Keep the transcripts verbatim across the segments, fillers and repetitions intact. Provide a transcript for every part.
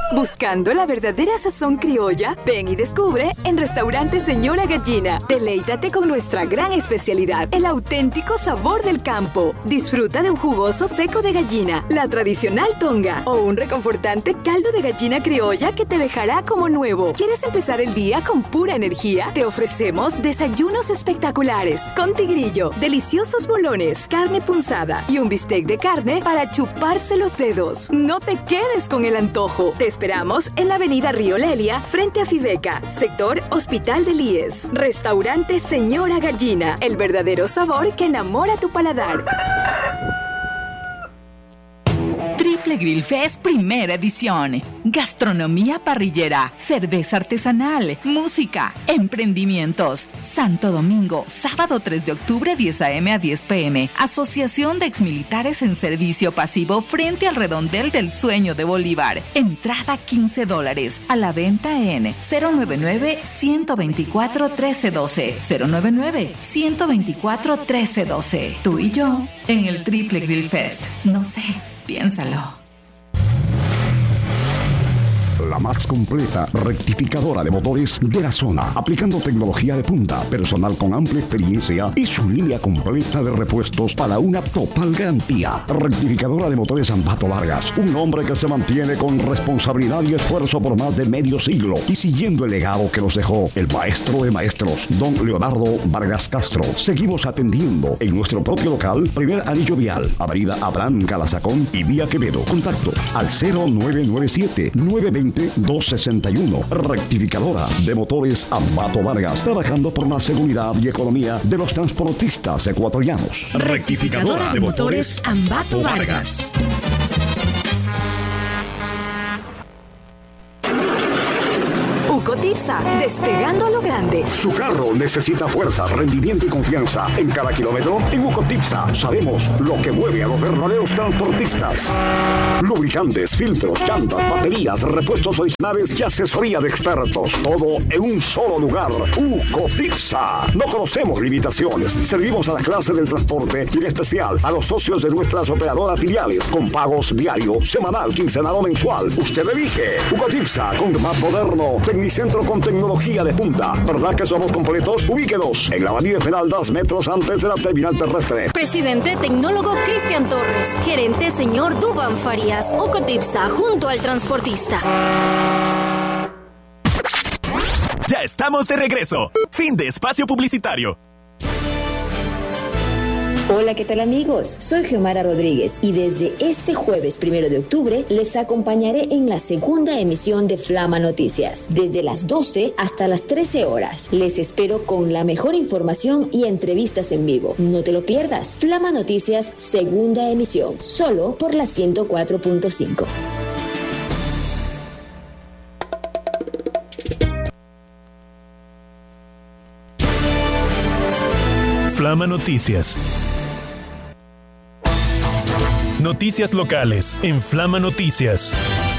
Buscando la verdadera sazón criolla, ven y descubre en Restaurante Señora Gallina. Deleítate con nuestra gran especialidad, el auténtico sabor del campo. Disfruta de un jugoso seco de gallina, la tradicional tonga o un reconfortante caldo de gallina criolla que te dejará como nuevo. ¿Quieres empezar el día con pura energía? Te ofrecemos desayunos espectaculares con tigrillo, deliciosos bolones, carne punzada y un bistec de carne para chuparse los dedos. No te quedes con el antojo. Te esperamos en la avenida Río Lelia, frente a Fibeca, sector Hospital del I E S. Restaurante Señora Gallina, el verdadero sabor que enamora tu paladar. Triple Grill Fest Primera Edición. Gastronomía parrillera, cerveza artesanal, música, emprendimientos. Santo Domingo, sábado tres de octubre, diez a eme a diez pe eme. Asociación de Exmilitares en Servicio Pasivo frente al Redondel del Sueño de Bolívar. Entrada quince dólares. A la venta en cero nueve nueve, uno dos cuatro, uno tres uno dos. cero nueve nueve, uno dos cuatro, uno tres uno dos. Tú y yo en el Triple Grill Fest. No sé. Piénsalo. La más completa rectificadora de motores de la zona, aplicando tecnología de punta, personal con amplia experiencia y su línea completa de repuestos para una total garantía. Rectificadora de motores Ambato Vargas, un hombre que se mantiene con responsabilidad y esfuerzo por más de medio siglo y siguiendo el legado que nos dejó el maestro de maestros, don Leonardo Vargas Castro. Seguimos atendiendo en nuestro propio local, primer anillo vial, avenida Abraham Calazacón y vía Quevedo. Contacto al cero nueve nueve siete, nueve dos cero, dos seis uno. Rectificadora de motores Ambato Vargas, trabajando por la seguridad y economía de los transportistas ecuatorianos. Rectificadora de motores Ambato Vargas. Ucotipsa, despegando a lo grande. Su carro necesita fuerza, rendimiento y confianza. En cada kilómetro, en Ucotipsa, sabemos lo que mueve a los verdaderos transportistas. Lubricantes, filtros, llantas, baterías, repuestos originales y asesoría de expertos. Todo en un solo lugar. Ucotipsa. No conocemos limitaciones. Servimos a la clase del transporte y en especial a los socios de nuestras operadoras filiales con pagos diario, semanal, quincenal o mensual. Usted elige. Ucotipsa, con más moderno. Tecnicentro con tecnología de punta. ¿Verdad que somos completos? Ubíquenos en la avenida Esmeraldas, metros antes de la terminal terrestre. Presidente Tecnólogo Cristian Torres. Gerente señor Duban Farías. Ucotipsa, junto al transportista. Ya estamos de regreso. Fin de espacio publicitario. Hola, ¿qué tal amigos? Soy Geomara Rodríguez y desde este jueves primero de octubre les acompañaré en la segunda emisión de Flama Noticias, desde las doce hasta las trece horas. Les espero con la mejor información y entrevistas en vivo. No te lo pierdas. Flama Noticias, segunda emisión, solo por la ciento cuatro punto cinco. Flama Noticias. Noticias locales en Flama Noticias.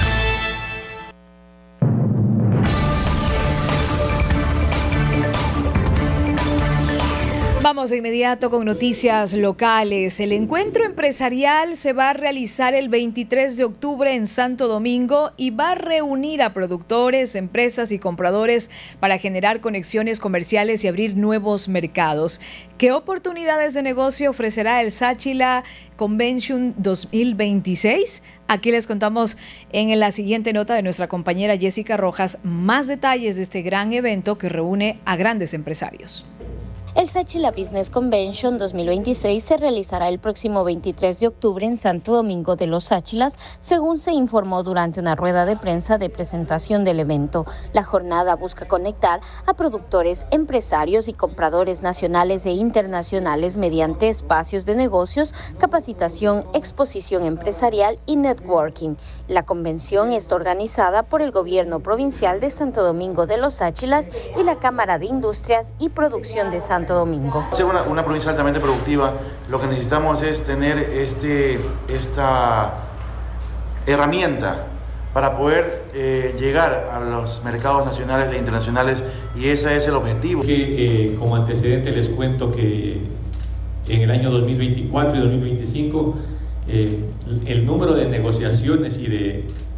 Vamos de inmediato con noticias locales. El encuentro empresarial se va a realizar el veintitrés de octubre en Santo Domingo y va a reunir a productores, empresas y compradores para generar conexiones comerciales y abrir nuevos mercados. ¿Qué oportunidades de negocio ofrecerá el Sáchila Convention dos mil veintiséis? Aquí les contamos en la siguiente nota de nuestra compañera Jessica Rojas más detalles de este gran evento que reúne a grandes empresarios. El Sáchila Business Convention dos mil veintiséis se realizará el próximo veintitrés de octubre en Santo Domingo de los Sáchilas, según se informó durante una rueda de prensa de presentación del evento. La jornada busca conectar a productores, empresarios y compradores nacionales e internacionales mediante espacios de negocios, capacitación, exposición empresarial y networking. La convención está organizada por el Gobierno Provincial de Santo Domingo de los Sáchilas y la Cámara de Industrias y Producción de Santo Domingo. Ser una, una provincia altamente productiva, lo que necesitamos es tener este, esta herramienta para poder eh, llegar a los mercados nacionales e internacionales, y ese es el objetivo. Que, eh, como antecedente les cuento que en el año dos mil veinticuatro y dos mil veinticinco eh, el número de negociaciones y de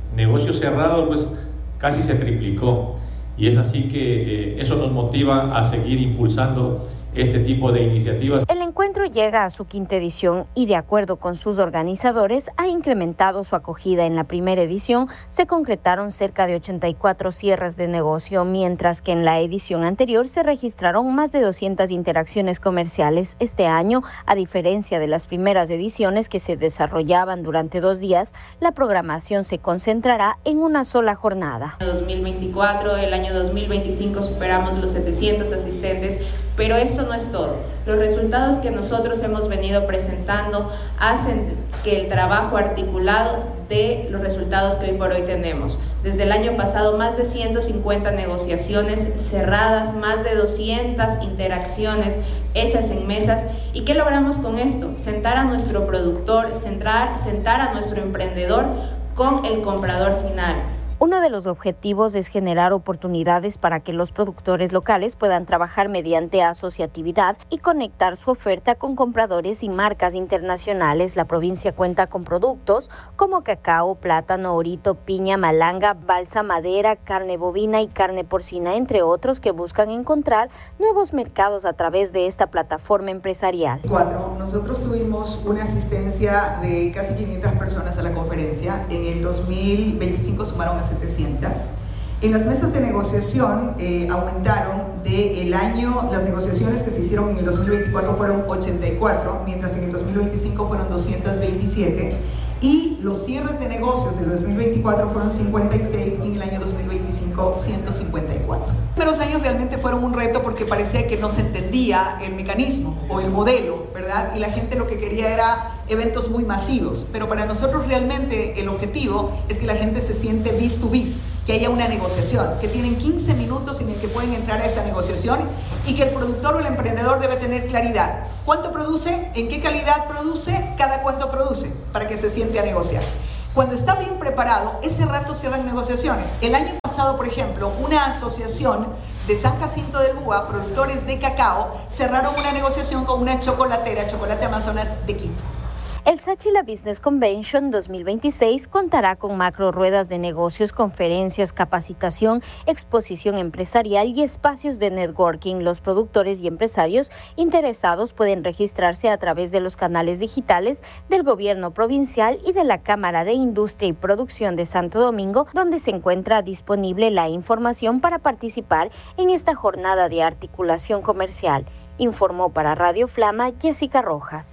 Negocios cerrados, pues casi se triplicó. Y es así que eh, eso nos motiva a seguir impulsando este tipo de iniciativas. El encuentro llega a su quinta edición y, de acuerdo con sus organizadores, ha incrementado su acogida. En la primera edición se concretaron cerca de ochenta y cuatro cierres de negocio, mientras que en la edición anterior se registraron más de doscientas interacciones comerciales. Este año, a diferencia de las primeras ediciones que se desarrollaban durante dos días, la programación se concentrará en una sola jornada. dos mil veinticuatro, el año dos mil veinticinco superamos los setecientos asistentes, pero esto no es todo. Los resultados que nosotros hemos venido presentando hacen que el trabajo articulado dé los resultados que hoy por hoy tenemos. Desde el año pasado, más de ciento cincuenta negociaciones cerradas, más de doscientas interacciones hechas en mesas. ¿Y qué logramos con esto? Sentar a nuestro productor, sentar, sentar a nuestro emprendedor con el comprador final. Uno de los objetivos es generar oportunidades para que los productores locales puedan trabajar mediante asociatividad y conectar su oferta con compradores y marcas internacionales. La provincia cuenta con productos como cacao, plátano, orito, piña, malanga, balsa, madera, carne bovina y carne porcina, entre otros, que buscan encontrar nuevos mercados a través de esta plataforma empresarial. Cuatro, nosotros tuvimos una asistencia de casi quinientas personas a la conferencia. En el dos mil veinticinco sumaron a setecientas. En las mesas de negociación eh, aumentaron de el año, las negociaciones que se hicieron en el dos mil veinticuatro fueron ochenta y cuatro, mientras en el dos mil veinticinco fueron doscientas veintisiete, y los cierres de negocios del dos mil veinticuatro fueron cincuenta y seis y en el año dos mil veinticinco ciento cincuenta y cuatro. Los primeros años realmente fueron un reto porque parecía que no se entendía el mecanismo o el modelo, ¿verdad? Y la gente lo que quería era eventos muy masivos, pero para nosotros realmente el objetivo es que la gente se siente vis to vis, que haya una negociación, que tienen quince minutos en el que pueden entrar a esa negociación y que el productor o el emprendedor debe tener claridad. ¿Cuánto produce? ¿En qué calidad produce? ¿Cada cuánto produce? Para que se siente a negociar. Cuando está bien preparado, ese rato cierran negociaciones. El año pasado, por ejemplo, una asociación de San Jacinto del Búa, productores de cacao, cerraron una negociación con una chocolatera, Chocolate Amazonas de Quito. El Sáchila Business Convention dos mil veintiséis contará con macro ruedas de negocios, conferencias, capacitación, exposición empresarial y espacios de networking. Los productores y empresarios interesados pueden registrarse a través de los canales digitales del gobierno provincial y de la Cámara de Industria y Producción de Santo Domingo, donde se encuentra disponible la información para participar en esta jornada de articulación comercial. Informó para Radio Flama Jessica Rojas.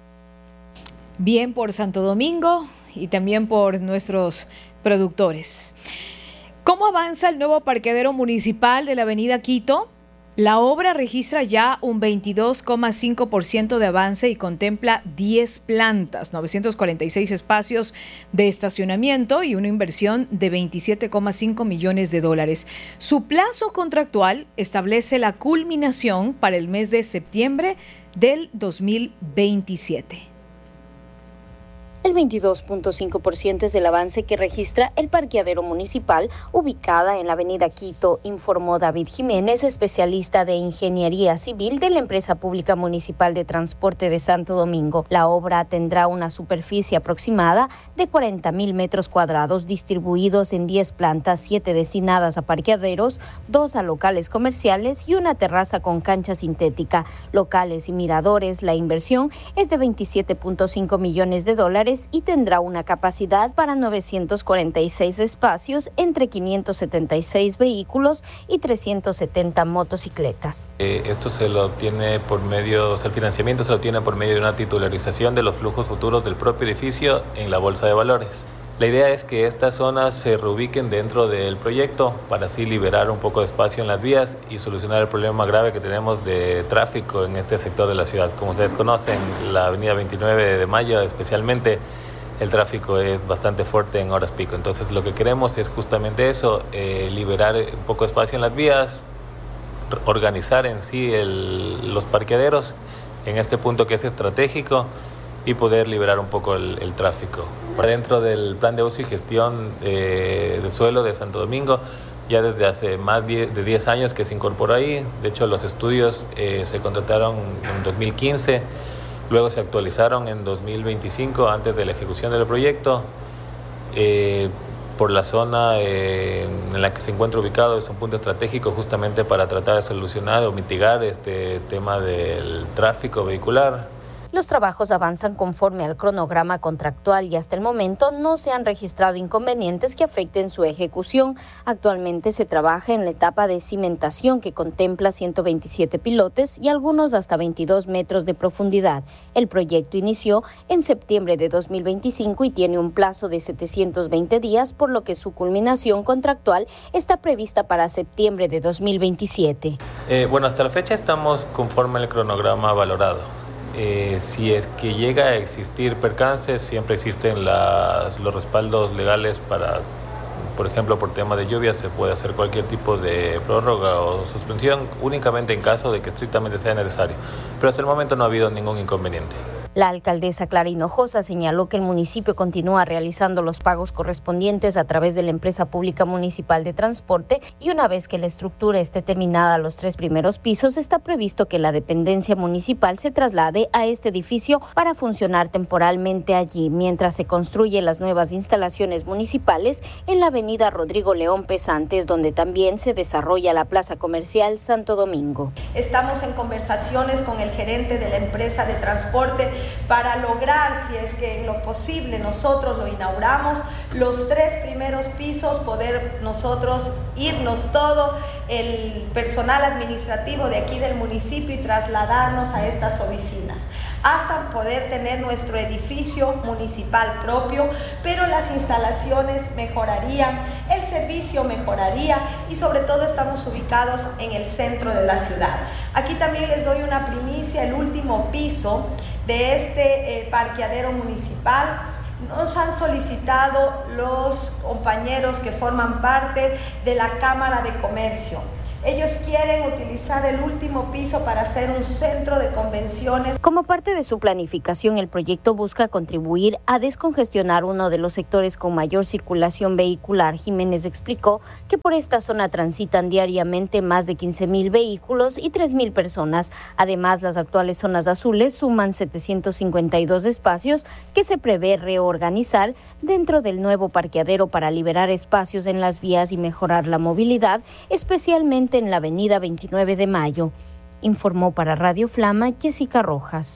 Bien por Santo Domingo y también por nuestros productores. ¿Cómo avanza el nuevo parqueadero municipal de la avenida Quito? La obra registra ya un veintidós coma cinco por ciento de avance y contempla diez plantas, novecientos cuarenta y seis espacios de estacionamiento y una inversión de veintisiete coma cinco millones de dólares. Su plazo contractual establece la culminación para el mes de septiembre del dos mil veintisiete. El veintidós punto cinco por ciento es el avance que registra el parqueadero municipal ubicada en la avenida Quito, informó David Jiménez, especialista de Ingeniería Civil de la Empresa Pública Municipal de Transporte de Santo Domingo. La obra tendrá una superficie aproximada de cuarenta mil metros cuadrados distribuidos en diez plantas, siete destinadas a parqueaderos, dos a locales comerciales y una terraza con cancha sintética, locales y miradores. La inversión es de veintisiete punto cinco millones de dólares y tendrá una capacidad para novecientos cuarenta y seis espacios entre quinientos setenta y seis vehículos y trescientos setenta motocicletas. Eh, esto se lo obtiene por medio, o sea, el financiamiento se lo obtiene por medio de una titularización de los flujos futuros del propio edificio en la Bolsa de Valores. La idea es que estas zonas se reubiquen dentro del proyecto para así liberar un poco de espacio en las vías y solucionar el problema grave que tenemos de tráfico en este sector de la ciudad. Como ustedes conocen, la avenida veintinueve de Mayo especialmente, el tráfico es bastante fuerte en horas pico. Entonces lo que queremos es justamente eso, eh, liberar un poco de espacio en las vías, organizar en sí el, los parqueaderos en este punto que es estratégico y poder liberar un poco el, el tráfico. Dentro del plan de uso y gestión eh, de suelo de Santo Domingo, ya desde hace más de diez años que se incorporó ahí. De hecho, los estudios eh, se contrataron en dos mil quince, luego se actualizaron en dos mil veinticinco antes de la ejecución del proyecto. Eh, por la zona eh, en la que se encuentra ubicado. Es un punto estratégico justamente para tratar de solucionar o mitigar este tema del tráfico vehicular. Los trabajos avanzan conforme al cronograma contractual y hasta el momento no se han registrado inconvenientes que afecten su ejecución. Actualmente se trabaja en la etapa de cimentación que contempla ciento veintisiete pilotes y algunos hasta veintidós metros de profundidad. El proyecto inició en septiembre de dos mil veinticinco y tiene un plazo de setecientos veinte días, por lo que su culminación contractual está prevista para septiembre de dos mil veintisiete. Eh, bueno, hasta la fecha estamos conforme al cronograma valorado. Eh, si es que llega a existir percances, siempre existen las, los respaldos legales para, por ejemplo, por tema de lluvia, se puede hacer cualquier tipo de prórroga o suspensión, únicamente en caso de que estrictamente sea necesario. Pero hasta el momento no ha habido ningún inconveniente. La alcaldesa Clara Hinojosa señaló que el municipio continúa realizando los pagos correspondientes a través de la empresa pública municipal de transporte y una vez que la estructura esté terminada los tres primeros pisos, está previsto que la dependencia municipal se traslade a este edificio para funcionar temporalmente allí, mientras se construyen las nuevas instalaciones municipales en la avenida Rodrigo León Pesantes, donde también se desarrolla la plaza comercial Santo Domingo. Estamos en conversaciones con el gerente de la empresa de transporte para lograr, si es que en lo posible nosotros lo inauguramos, los tres primeros pisos, poder nosotros irnos todo el personal administrativo de aquí del municipio y trasladarnos a estas oficinas, hasta poder tener nuestro edificio municipal propio, pero las instalaciones mejorarían, el servicio mejoraría y sobre todo estamos ubicados en el centro de la ciudad. Aquí también les doy una primicia, el último piso de este eh, parqueadero municipal. Nos han solicitado los compañeros que forman parte de la Cámara de Comercio. Ellos quieren utilizar el último piso para hacer un centro de convenciones. Como parte de su planificación, el proyecto busca contribuir a descongestionar uno de los sectores con mayor circulación vehicular. Jiménez explicó que por esta zona transitan diariamente más de quince mil vehículos y tres mil personas. Además, las actuales zonas azules suman setecientos cincuenta y dos espacios que se prevé reorganizar dentro del nuevo parqueadero para liberar espacios en las vías y mejorar la movilidad, especialmente en la avenida veintinueve de mayo. Informó para Radio Flama Jessica Rojas.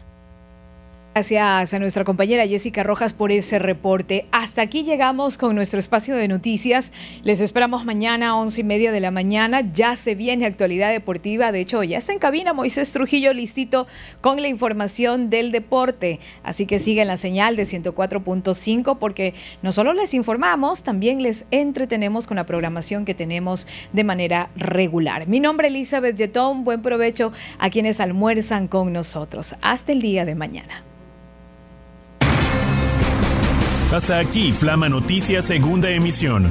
Gracias a nuestra compañera Jessica Rojas por ese reporte. Hasta aquí llegamos con nuestro espacio de noticias. Les esperamos mañana a once y media de la mañana. Ya se viene actualidad deportiva. De hecho, ya está en cabina Moisés Trujillo listito con la información del deporte. Así que sigan la señal de ciento cuatro punto cinco porque no solo les informamos, también les entretenemos con la programación que tenemos de manera regular. Mi nombre es Elizabeth Yetón. Buen provecho a quienes almuerzan con nosotros. Hasta el día de mañana. Hasta aquí Flama Noticias segunda emisión.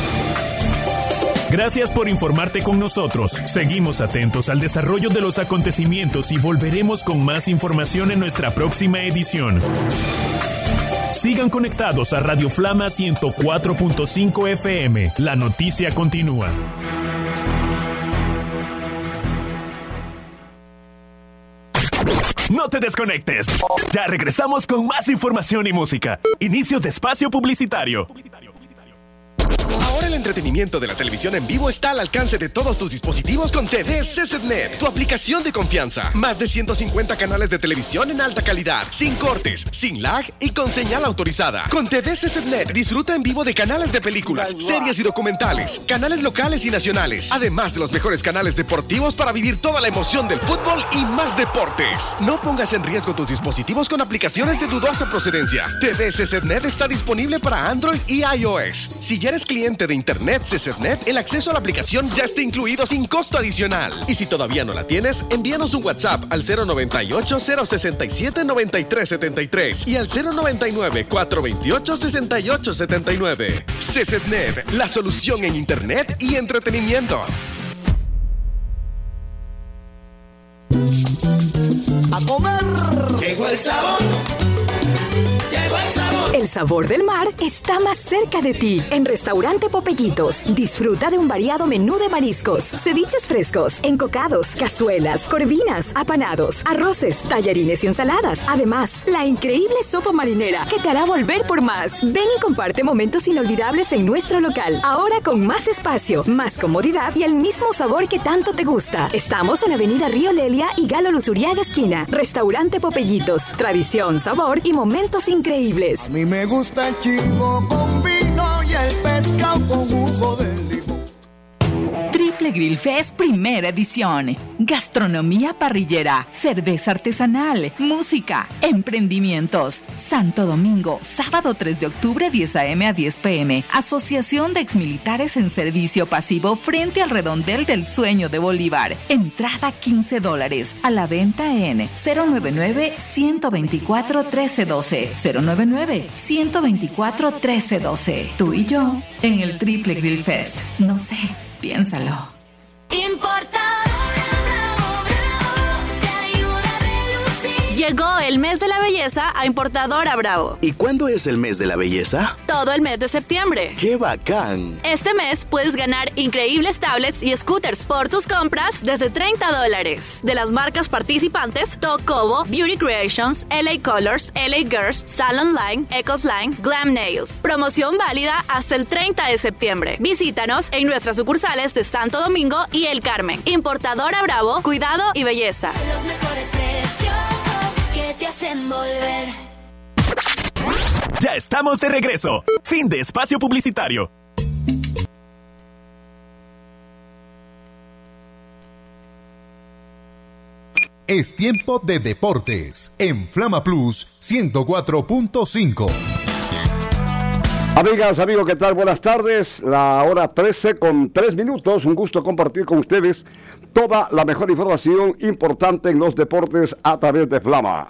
Gracias por informarte con nosotros. Seguimos atentos al desarrollo de los acontecimientos y volveremos con más información en nuestra próxima edición. Sigan conectados a Radio Flama ciento cuatro punto cinco F M. La noticia continúa. No te desconectes. Ya regresamos con más información y música. Inicio de espacio publicitario. Ahora el entretenimiento de la televisión en vivo está al alcance de todos tus dispositivos con T V C Z N E T, tu aplicación de confianza. Más de ciento cincuenta canales de televisión en alta calidad, sin cortes, sin lag y con señal autorizada. Con T V C Z N E T disfruta en vivo de canales de películas, series y documentales, canales locales y nacionales, además de los mejores canales deportivos para vivir toda la emoción del fútbol y más deportes. No pongas en riesgo tus dispositivos con aplicaciones de dudosa procedencia. T V C Z N E T está disponible para Android y iOS. Si ya eres cliente de Internet C Z N E T, el acceso a la aplicación ya está incluido sin costo adicional. Y si todavía no la tienes, envíanos un WhatsApp al cero noventa y ocho, cero sesenta y siete, noventa y tres setenta y tres y al cero noventa y nueve, cuatrocientos veintiocho, sesenta y ocho setenta y nueve. C Z N E T, la solución en Internet y entretenimiento. A comer. Llegó el sabor. Llegó el sabor. El El sabor del mar está más cerca de ti. En Restaurante Popellitos, disfruta de un variado menú de mariscos, ceviches frescos, encocados, cazuelas, corvinas, apanados, arroces, tallarines y ensaladas. Además, la increíble sopa marinera que te hará volver por más. Ven y comparte momentos inolvidables en nuestro local. Ahora con más espacio, más comodidad y el mismo sabor que tanto te gusta. Estamos en Avenida Río Lelia y Galo Luzuriaga esquina. Restaurante Popellitos. Tradición, sabor y momentos increíbles. A mí me gusta el chivo con vino y el pescado con jugo de limón. Triple Grill Fest Primera Edición. Gastronomía parrillera, cerveza artesanal, música, emprendimientos. Santo Domingo, sábado tres de octubre, diez a eme a diez pe eme. Asociación de Exmilitares en Servicio Pasivo frente al Redondel del Sueño de Bolívar. Entrada quince dólares. A la venta en cero nueve nueve, uno dos cuatro, uno tres uno dos. cero nueve nueve, uno dos cuatro, uno tres uno dos. Tú y yo en el Triple Grill Fest. No sé, piénsalo. Llegó el mes de la belleza a Importadora Bravo. ¿Y cuándo es el mes de la belleza? Todo el mes de septiembre. ¡Qué bacán! Este mes puedes ganar increíbles tablets y scooters por tus compras desde treinta dólares. De las marcas participantes, Tocobo, Beauty Creations, L A Colors, L A Girls, Salon Line, Ecosline, Glam Nails. Promoción válida hasta el treinta de septiembre. Visítanos en nuestras sucursales de Santo Domingo y El Carmen. Importadora Bravo, cuidado y belleza. Los mejores precios que te hacen volver. Ya estamos de regreso. Fin de espacio publicitario. Es tiempo de deportes en Flama Plus ciento cuatro punto cinco. Amigas, amigos, ¿qué tal? Buenas tardes. La hora trece con tres minutos. Un gusto compartir con ustedes toda la mejor información importante en los deportes a través de Flama.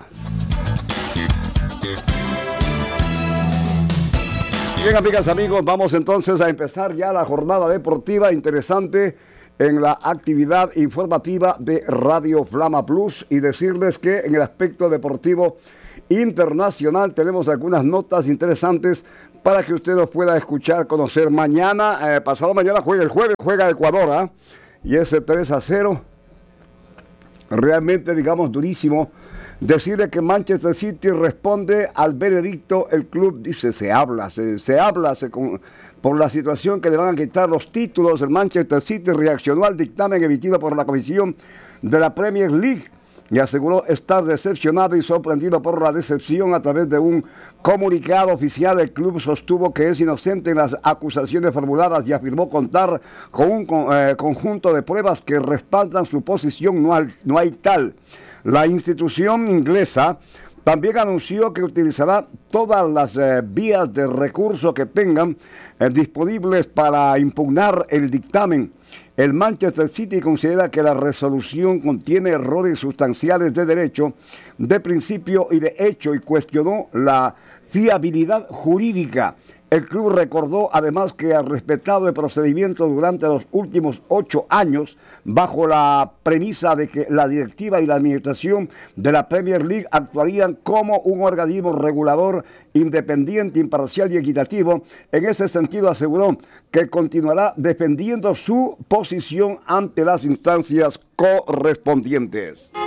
Bien, amigas, amigos, vamos entonces a empezar ya la jornada deportiva interesante en la actividad informativa de Radio Flama Plus y decirles que en el aspecto deportivo internacional tenemos algunas notas interesantes para que usted los pueda escuchar, conocer. Mañana, eh, pasado mañana juega el jueves, juega Ecuador, ¿eh? Y ese tres a cero, realmente, digamos, durísimo. Decirle que Manchester City responde al veredicto. El club dice, se habla, se, se habla se, con, por la situación que le van a quitar los títulos. El Manchester City reaccionó al dictamen emitido por la Comisión de la Premier League y aseguró estar decepcionado y sorprendido por la decepción. A través de un comunicado oficial, el club sostuvo que es inocente en las acusaciones formuladas y afirmó contar con un con, eh, conjunto de pruebas que respaldan su posición. No hay, no hay tal. La institución inglesa también anunció que utilizará todas las eh, vías de recurso que tengan eh, disponibles para impugnar el dictamen. El Manchester City considera que la resolución contiene errores sustanciales de derecho, de principio y de hecho, y cuestionó la fiabilidad jurídica. El club recordó además que ha respetado el procedimiento durante los últimos ocho años bajo la premisa de que la directiva y la administración de la Premier League actuarían como un organismo regulador independiente, imparcial y equitativo. En ese sentido aseguró que continuará defendiendo su posición ante las instancias correspondientes.